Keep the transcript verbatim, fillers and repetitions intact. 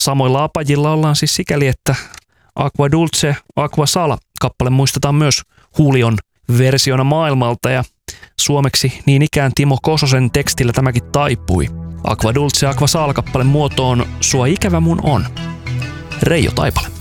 Samoilla apajilla ollaan siis sikäli, että Aqua Dulce, Aqua Sal kappale muistetaan myös Julion versiona maailmalta ja suomeksi niin ikään Timo Kososen tekstillä tämäkin taipui. Aqua Dulce, Aqua Sal kappaleen muotoon Sua ikävä mun on. Reijo Taipale.